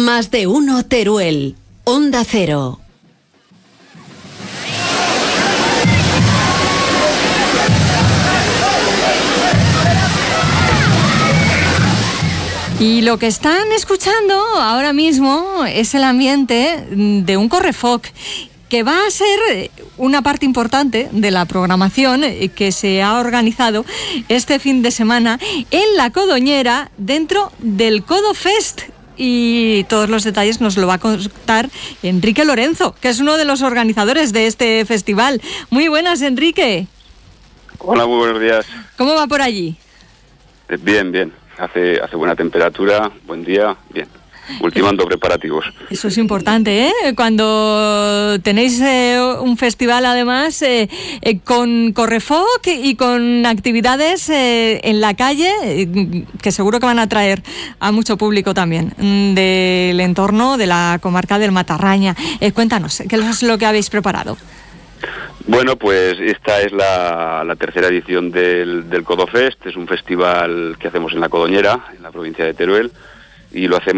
Más de uno Teruel. Onda Cero. Y lo que están escuchando ahora mismo es el ambiente de un correfoc, que va a ser una parte importante de la programación que se ha organizado este fin de semana en La Codoñera, dentro del Codofest. Y todos los detalles nos lo va a contar Enrique Lorenzo, que es uno de los organizadores de este festival. Muy buenas, Enrique. Hola, muy buenos días. ¿Cómo va por allí? Bien. Hace buena temperatura, buen día, bien. Ultimando preparativos. Eso es importante, ¿eh? Cuando tenéis un festival, además, con correfoc y con actividades en la calle, que seguro que van a atraer a mucho público también, del entorno de la comarca del Matarraña. Cuéntanos, ¿qué es lo que habéis preparado? Bueno, pues esta es la tercera edición del Codofest. Es un festival que hacemos en La Codoñera, en la provincia de Teruel, y lo hacemos